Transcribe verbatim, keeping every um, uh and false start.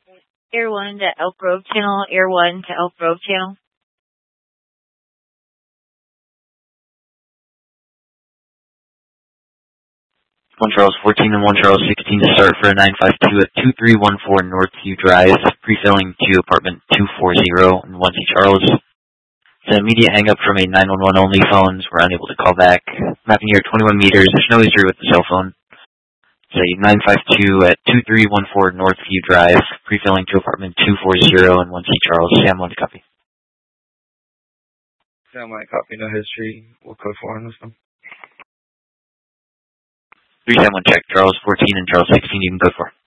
Air one to Elk Grove Channel, Air one to Elk Grove Channel. one Charles fourteen and one Charles sixteen to start for a nine five two at two three one four Northview Drive, pre-filling to apartment two forty in one C Charles. It's an immediate hang-up from a nine one one only phones. We're unable to call back. Mapping here twenty-one meters. There's no history with the cell phone. It's a nine five two at two three one four Northview Drive, pre-filling to apartment two forty in one C Charles. Sam one to copy. Sam one copy, no history. We'll code four on this one. three seven one check. Charles fourteen and Charles sixteen, you can code four.